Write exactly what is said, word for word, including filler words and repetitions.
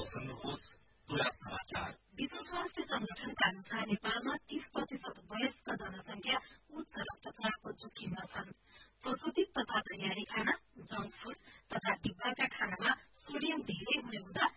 सुन्नुहोस् पूरा समाचार। विश्व स्वास्थ्य संगठनका अनुसार नेपालमा तीस प्रतिशत वयस्क जनसंख्या उच्च रक्तचापको जोखिममा छन्। प्रशोधित तथा तयारी खाना, जंक फूड तथा डिब्बाका खानामा सोडियम धेरै हुने हुँदा